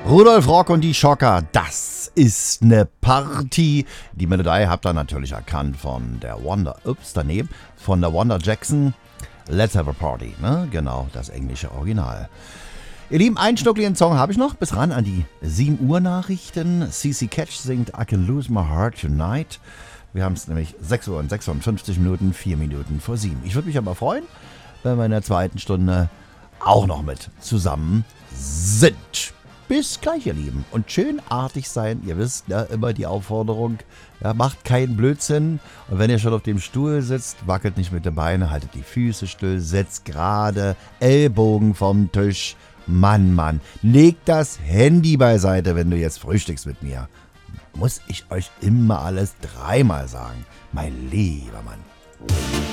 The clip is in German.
Rudolf Rock und die Schocker, das ist eine Party. Die Melodie habt ihr natürlich erkannt von der von der Wanda Jackson. Let's have a party, ne? Genau, das englische Original. Ihr Lieben, einen schnuckligen Song habe ich noch, bis ran an die 7 Uhr Nachrichten. CC Catch singt I Can Lose My Heart Tonight. Wir haben es nämlich 6 Uhr und 56 Minuten, 4 Minuten vor 7. Ich würde mich aber freuen, wenn wir in der zweiten Stunde auch noch mit zusammen sind. Bis gleich, ihr Lieben. Und schön artig sein. Ihr wisst, ja, immer die Aufforderung. Ja, macht keinen Blödsinn. Und wenn ihr schon auf dem Stuhl sitzt, wackelt nicht mit den Beinen, haltet die Füße still, setzt gerade, Ellbogen vom Tisch. Mann, legt das Handy beiseite, wenn du jetzt frühstückst mit mir. Muss ich euch immer alles dreimal sagen. Mein lieber Mann.